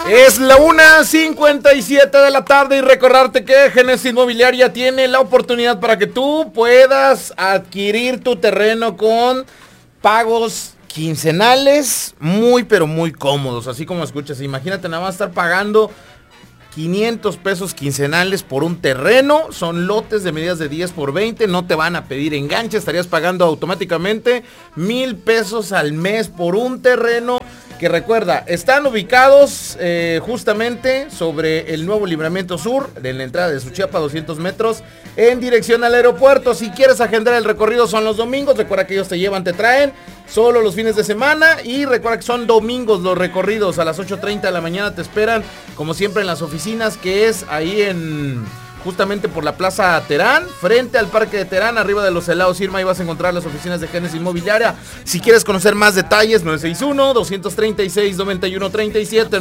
Es la 1:57 de la tarde y recordarte que Génesis Inmobiliaria tiene la oportunidad para que tú puedas adquirir tu terreno con pagos quincenales muy pero muy cómodos, así como escuchas. Imagínate nada más estar pagando 500 pesos quincenales por un terreno. Son lotes de medidas de 10x20, no te van a pedir enganche, estarías pagando automáticamente 1,000 pesos al mes por un terreno que, recuerda, están ubicados justamente sobre el nuevo Libramiento Sur, de la entrada de Suchiapa, 200 metros, en dirección al aeropuerto. Si quieres agendar el recorrido son los domingos, recuerda que ellos te llevan, te traen, solo los fines de semana, y recuerda que son domingos los recorridos. A las 8:30 de la mañana te esperan, como siempre, en las oficinas, que es ahí justamente por la Plaza Terán, frente al Parque de Terán, arriba de los helados Irma. Ahí vas a encontrar las oficinas de Génesis Inmobiliaria. Si quieres conocer más detalles, 961-236-9137,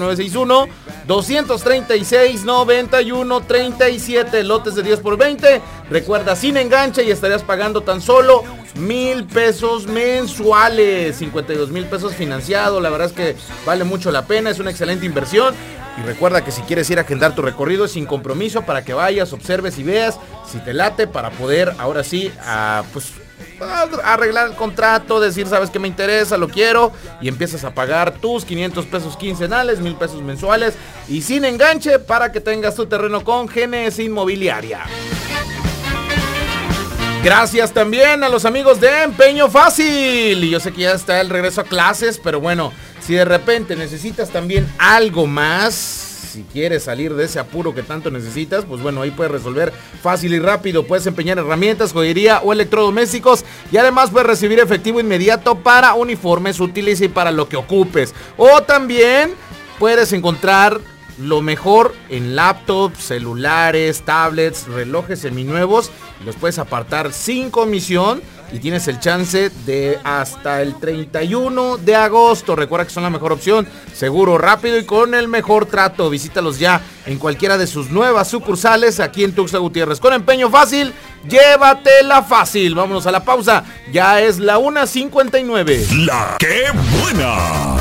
961-236-9137, lotes de 10x20, recuerda, sin enganche, y estarías pagando tan solo 1,000 pesos mensuales, 52,000 pesos financiado. La verdad es que vale mucho la pena, es una excelente inversión. Y recuerda que si quieres ir a agendar tu recorrido es sin compromiso, para que vayas, observes y veas si te late, para poder ahora sí arreglar el contrato, decir, sabes que me interesa, lo quiero, y empiezas a pagar tus 500 pesos quincenales, 1,000 pesos mensuales y sin enganche, para que tengas tu terreno con Génesis Inmobiliaria. Gracias también a los amigos de Empeño Fácil. Y yo sé que ya está el regreso a clases, pero bueno, si de repente necesitas también algo más, si quieres salir de ese apuro que tanto necesitas, pues bueno, ahí puedes resolver fácil y rápido. Puedes empeñar herramientas, joyería o electrodomésticos, y además puedes recibir efectivo inmediato para uniformes útiles y para lo que ocupes. O también puedes encontrar lo mejor en laptops, celulares, tablets, relojes seminuevos. Los puedes apartar sin comisión y tienes el chance de hasta el 31 de agosto. Recuerda que son la mejor opción, seguro, rápido y con el mejor trato. Visítalos ya en cualquiera de sus nuevas sucursales aquí en Tuxtla Gutiérrez. Con Empeño Fácil, llévatela fácil. Vámonos a la pausa, ya es la 1:59. La ¡Qué buena!